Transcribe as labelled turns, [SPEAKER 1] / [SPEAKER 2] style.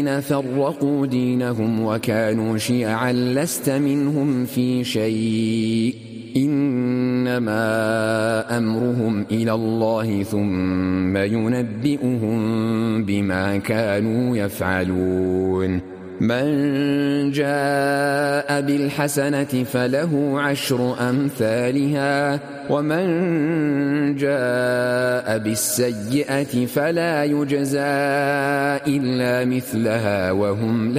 [SPEAKER 1] فرقوا دينهم وكانوا شيعا لست منهم في شيء إنما أمرهم إلى الله ثم ينبئهم بما كانوا يفعلون من جاء بالحسنة فله 10 أمثالها ومن جاء بالسيئة فلا يجزى إلا مثلها وهم لا